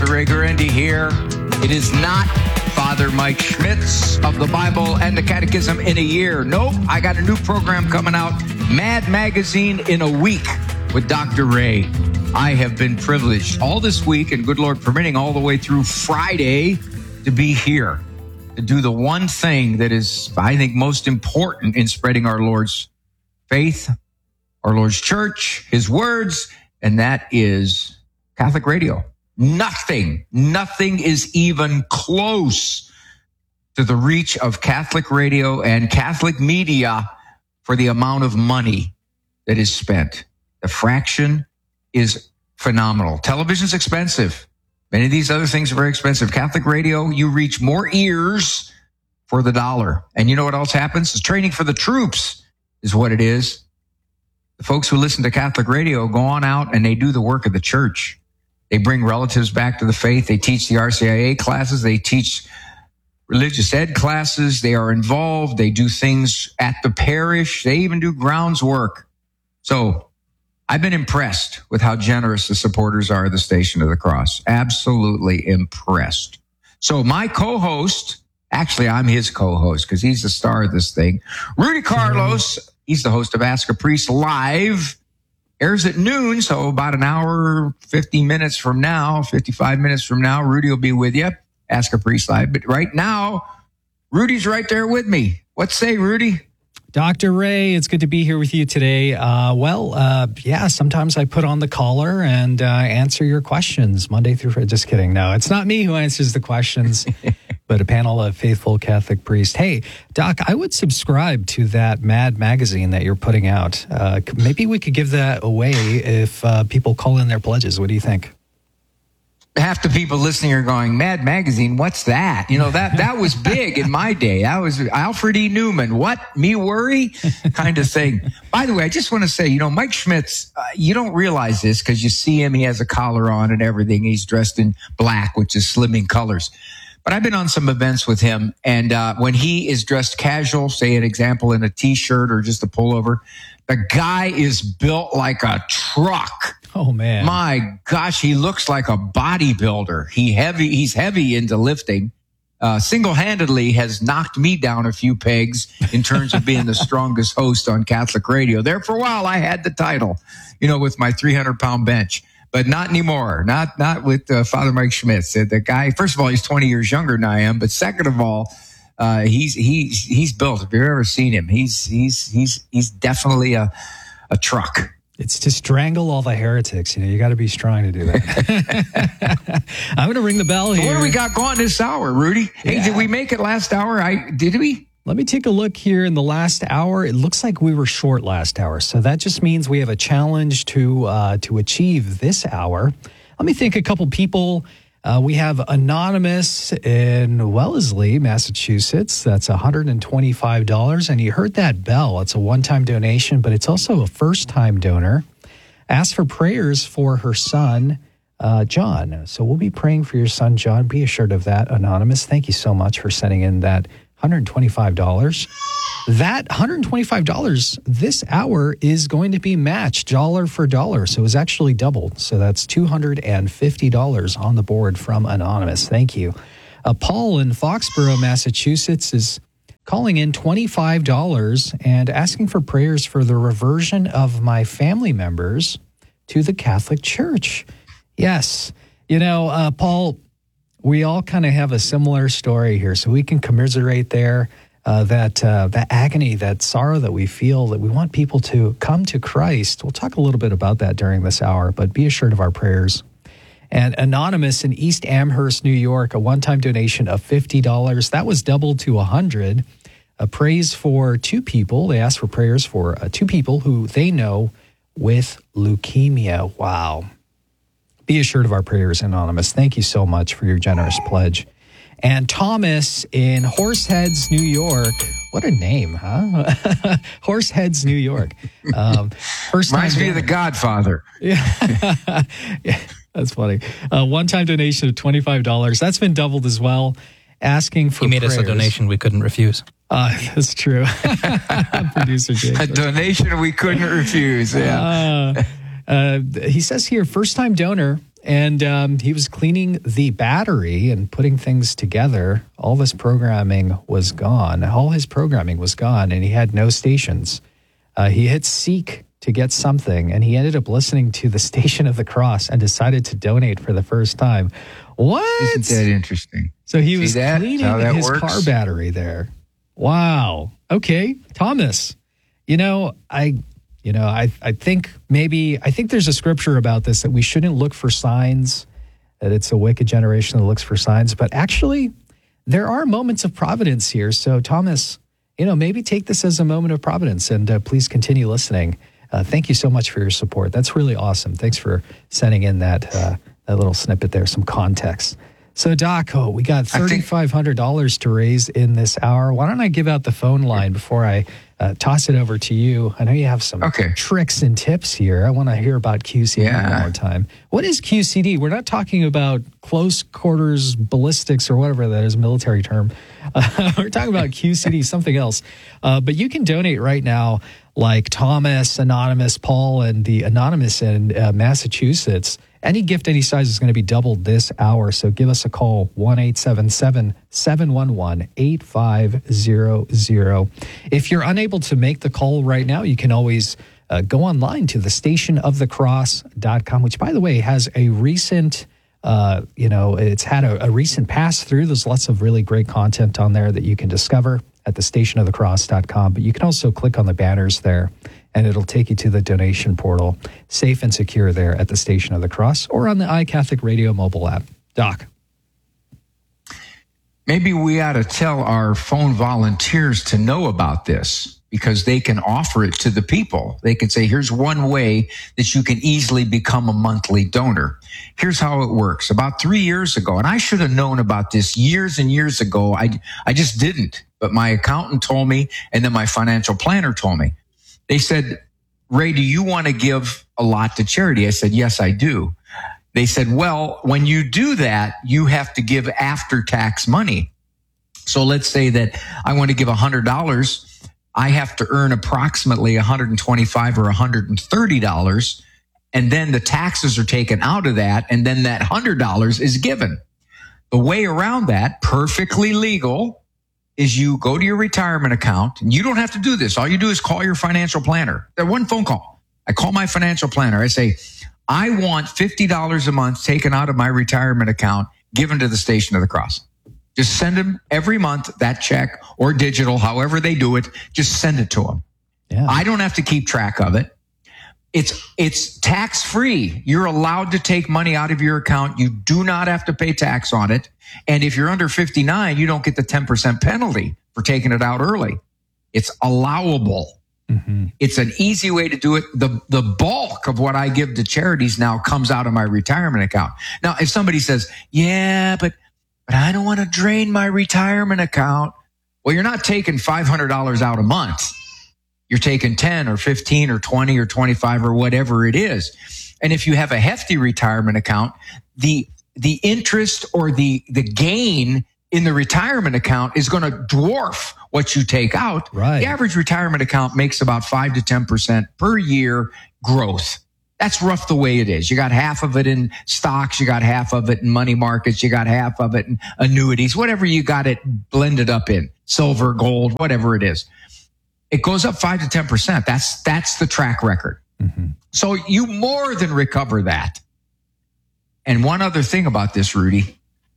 Dr. Ray Guarendi here. It is not Father Mike Schmitz of the Bible and the Catechism in a year. Nope, I got a new program coming out, Mad Magazine in a week with Dr. Ray. I have been privileged all this week, and good Lord permitting, all the way through Friday to be here, to do the one thing that is, I think, most important in spreading our Lord's faith, our Lord's church, his words, and that is Catholic radio. Nothing is even close to the reach of Catholic radio and Catholic media for the amount of money that is spent. The fraction is phenomenal. Television's expensive. Many of these other things are very expensive. Catholic radio, you reach more ears for the dollar. And you know what else happens? It's training for the troops is what it is. The folks who listen to Catholic radio go on out and they do the work of the church. They bring relatives back to the faith. They teach the RCIA classes. They teach religious ed classes. They are involved. They do things at the parish. They even do grounds work. So I've been impressed with how generous the supporters are of the Station of the Cross. Absolutely impressed. So my co-host, actually I'm his co-host because he's the star of this thing, Rudy Carlos. He's the host of Ask a Priest Live. Airs at noon, so about an hour, 50 minutes from now, 55 minutes from now, Rudy will be with you. Ask a Priest Live. But right now, Rudy's right there with me. What say, Rudy? Dr. Ray, it's good to be here with you today. Sometimes I put on the collar and answer your questions Monday through Friday. Just kidding. No, it's not me who answers the questions, but a panel of faithful Catholic priests. Hey, Doc, I would subscribe to that Mad magazine that you're putting out. Maybe we could give that away if people call in their pledges. What do you think? Half the people listening are going, Mad Magazine, what's that? You know, that was big in my day. That was Alfred E. Newman. What? Me worry? Kind of thing. By the way, I just want to say, Mike Schmitz, you don't realize this because you see him. He has a collar on and everything. He's dressed in black, which is slimming colors. But I've been on some events with him, and when he is dressed casual, say an example in a T-shirt or just a pullover, the guy is built like a truck. Oh, man. My gosh, he looks like a bodybuilder. He's heavy into lifting. Single-handedly has knocked me down a few pegs in terms of being the strongest host on Catholic radio. There for a while, I had the title, with my 300-pound bench. But not anymore. Not with Father Mike Schmitz. The guy, first of all, he's 20 years younger than I am. But second of all, he's built. If you've ever seen him, he's definitely a truck. It's to strangle all the heretics. You got to be strong to do that. I'm going to ring the bell here. What do we got going this hour, Rudy? Hey, did we make it last hour? Did we? Let me take a look here in the last hour. It looks like we were short last hour. So that just means we have a challenge to achieve this hour. Let me thank a couple people. We have Anonymous in Wellesley, Massachusetts. That's $125. And you heard that bell. It's a one-time donation, but it's also a first-time donor. Asked for prayers for her son, John. So we'll be praying for your son, John. Be assured of that, Anonymous. Thank you so much for sending in that $125. That $125 this hour is going to be matched dollar for dollar. So it's actually doubled. So that's $250 on the board from Anonymous. Thank you. Paul in Foxborough, Massachusetts is calling in $25 and asking for prayers for the reversion of my family members to the Catholic Church. Yes. Paul, we all kind of have a similar story here, so we can commiserate there. That agony, that sorrow that we feel, that we want people to come to Christ. We'll talk a little bit about that during this hour, but be assured of our prayers. And Anonymous in East Amherst, New York, a one-time donation of $50. That was doubled to $100. A praise for two people. They asked for prayers for two people who they know with leukemia. Wow. Be assured of our prayers, Anonymous. Thank you so much for your generous pledge. And Thomas in Horseheads, New York. What a name, huh? Horseheads, New York. Reminds me of The Godfather. Yeah. Yeah, that's funny. One-time donation of $25. That's been doubled as well. Asking for He made prayers. us a donation we couldn't refuse. That's true. Producer Jake. A donation we couldn't refuse. Yeah. He says here, first-time donor, and he was cleaning the battery and putting things together. All this programming was gone. All his programming was gone, and he had no stations. He hit seek to get something, and he ended up listening to the Station of the Cross and decided to donate for the first time. What? Isn't that interesting? So he was cleaning his car battery there. Wow. Okay, Thomas. I think there's a scripture about this, that we shouldn't look for signs, that it's a wicked generation that looks for signs. But actually, there are moments of providence here. So, Thomas, maybe take this as a moment of providence, and please continue listening. Thank you so much for your support. That's really awesome. Thanks for sending in that little snippet there, some context. So, Doc, we got $3,500 to raise in this hour. Why don't I give out the phone line before I toss it over to you? I know you have some tricks and tips here. I want to hear about QCD one more time. What is QCD? We're not talking about close quarters ballistics or whatever that is, a military term. We're talking about QCD, something else. But you can donate right now, like Thomas, Anonymous, Paul, and the Anonymous in Massachusetts. Any gift, any size is going to be doubled this hour. So give us a call, 1-877-711-8500. If you're unable to make the call right now, you can always go online to thestationofthecross.com, which, by the way, has a recent, it's had a recent pass through. There's lots of really great content on there that you can discover at thestationofthecross.com. But you can also click on the banners there, and it'll take you to the donation portal, safe and secure there at the Station of the Cross or on the iCatholic Radio mobile app. Doc. Maybe we ought to tell our phone volunteers to know about this, because they can offer it to the people. They can say, here's one way that you can easily become a monthly donor. Here's how it works. About 3 years ago, and I should have known about this years and years ago, I just didn't. But my accountant told me, and then my financial planner told me. They said, Ray, do you want to give a lot to charity? I said, yes, I do. They said, well, when you do that, you have to give after-tax money. So let's say that I want to give $100. I have to earn approximately $125 or $130. And then the taxes are taken out of that. And then that $100 is given. The way around that, perfectly legal, is you go to your retirement account, and you don't have to do this. All you do is call your financial planner. That one phone call. I call my financial planner. I say, I want $50 a month taken out of my retirement account, given to the Station of the Cross. Just send them every month, that check, or digital, however they do it. Just send it to them. Yeah. I don't have to keep track of it. It's tax-free. You're allowed to take money out of your account. You do not have to pay tax on it. And if you're under 59, you don't get the 10% penalty for taking it out early. It's allowable. Mm-hmm. It's an easy way to do it. The bulk of what I give to charities now comes out of my retirement account. Now, if somebody says, yeah, but I don't want to drain my retirement account. Well, you're not taking $500 out a month. You're taking 10 or 15 or 20 or 25 or whatever it is. And if you have a hefty retirement account, the interest or the gain in the retirement account is going to dwarf what you take out. Right. The average retirement account makes about 5 to 10% per year growth. That's rough the way it is. You got half of it in stocks, you got half of it in money markets, you got half of it in annuities, whatever you got it blended up in, silver, gold, whatever it is. It goes up 5 to 10%. That's the track record. Mm-hmm. So you more than recover that. And one other thing about this, Rudy,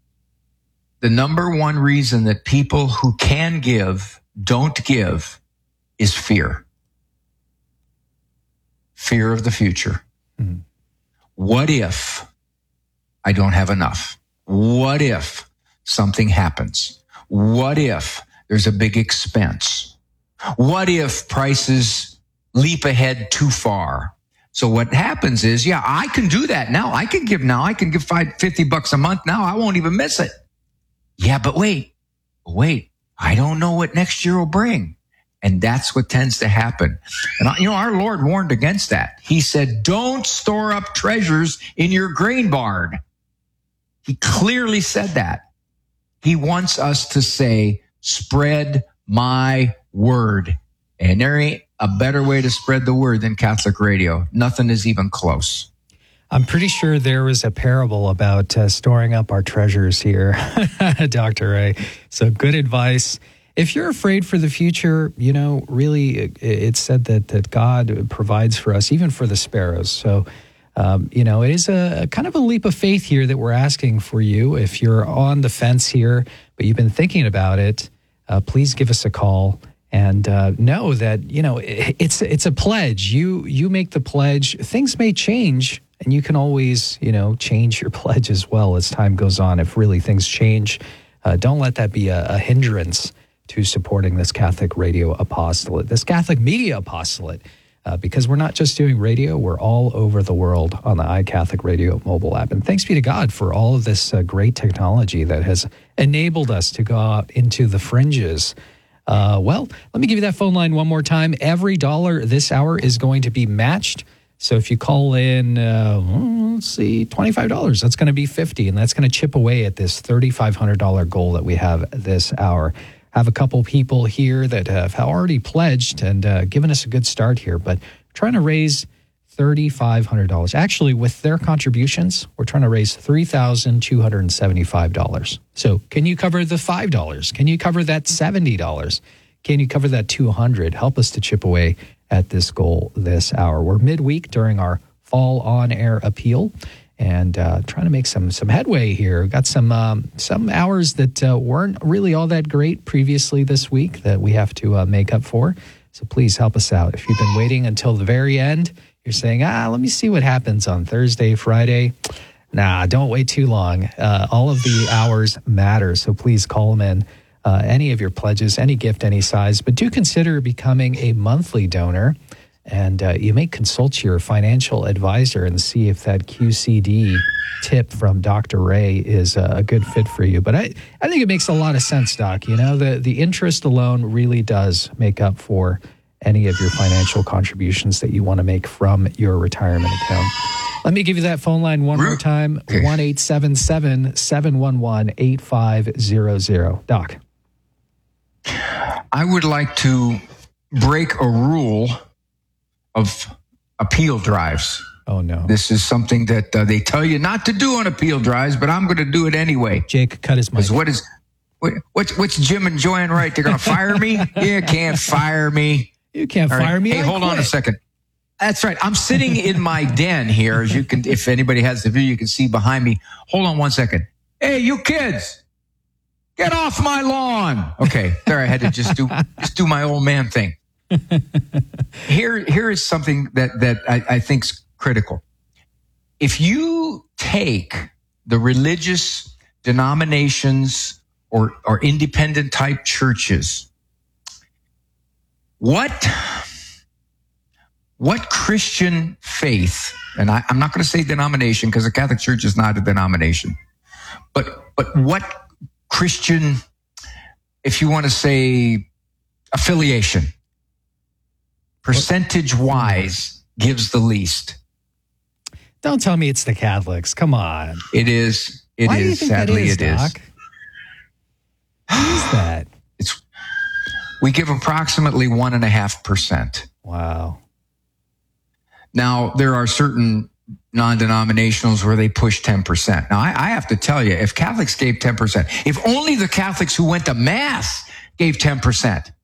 the number one reason that people who can give don't give is fear. Fear of the future. Mm-hmm. What if I don't have enough? What if something happens? What if there's a big expense? What if prices leap ahead too far? So what happens is, yeah, I can do that now. I can give now. I can give $50 a month now. I won't even miss it. Yeah, but wait, I don't know what next year will bring. And that's what tends to happen. And, our Lord warned against that. He said, don't store up treasures in your grain barn. He clearly said that. He wants us to say, spread my word. And there ain't a better way to spread the word than Catholic radio. Nothing is even close. I'm pretty sure there was a parable about storing up our treasures here, Dr. Ray. So good advice. If you're afraid for the future, really it's said that God provides for us, even for the sparrows. So, it is a kind of a leap of faith here that we're asking for you. If you're on the fence here, but you've been thinking about it, please give us a call. And know that, it's a pledge. You make the pledge. Things may change, and you can always, change your pledge as well as time goes on. If really things change, don't let that be a hindrance to supporting this Catholic radio apostolate, this Catholic media apostolate, because we're not just doing radio, we're all over the world on the iCatholic Radio mobile app. And thanks be to God for all of this great technology that has enabled us to go out into the fringes. Let me give you that phone line one more time. Every dollar this hour is going to be matched. So if you call in, $25, that's going to be $50, and that's going to chip away at this $3,500 goal that we have this hour. Have a couple people here that have already pledged and given us a good start here, but trying to raise $3,500. Actually, with their contributions, we're trying to raise $3,275. So can you cover the $5? Can you cover that $70? Can you cover that $200? Help us to chip away at this goal this hour. We're midweek during our fall on-air appeal and trying to make some headway here. We've got some hours that weren't really all that great previously this week that we have to make up for. So please help us out. If you've been waiting until the very end, you're saying, let me see what happens on Thursday, Friday. Nah, don't wait too long. All of the hours matter. So please call them in. Any of your pledges, any gift, any size, but do consider becoming a monthly donor. And you may consult your financial advisor and see if that QCD tip from Dr. Ray is a good fit for you. But I think it makes a lot of sense, Doc. The interest alone really does make up for any of your financial contributions that you want to make from your retirement account. Let me give you that phone line one more time, 1-877-711-8500. Doc. I would like to break a rule of appeal drives. Oh, no. This is something that they tell you not to do on appeal drives, but I'm going to do it anyway. Jake, cut his mic. What's Jim enjoying, right? They're going to fire me? You can't fire me. You can't fire me. Hey, hold on a second. That's right. I'm sitting in my den here. As you can, if anybody has the view, you can see behind me. Hold on one second. Hey, you kids, get off my lawn. Okay, there. I had to just do my old man thing. Here is something that I think's critical. If you take the religious denominations or independent type churches, what Christian faith, and I'm not going to say denomination because the Catholic Church is not a denomination, but what Christian, if you want to say affiliation, percentage-wise gives the least? Don't tell me it's the Catholics. Come on. It is. Why do you think Sadly, that is, Doc? Why is that? We give approximately 1.5%. Wow. Now, there are certain non-denominationals where they push 10%. Now, I have to tell you, if Catholics gave 10%, if only the Catholics who went to Mass gave 10%,